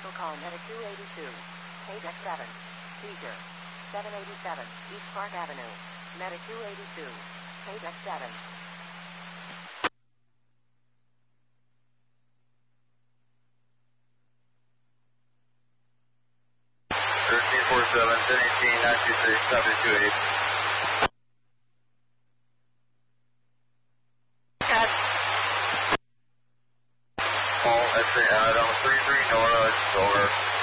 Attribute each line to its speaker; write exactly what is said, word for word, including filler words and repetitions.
Speaker 1: Commercial call Medic two eighty-two. K D E C seven. Seizure. seven eighty-seven, East Park Avenue. Medic two eighty-two. K D E C seven.
Speaker 2: thirteen forty-seven, ten eighteen, nine two six, seven two eight.
Speaker 1: Cut.
Speaker 2: Call X-ray Adam, three three Nora, over.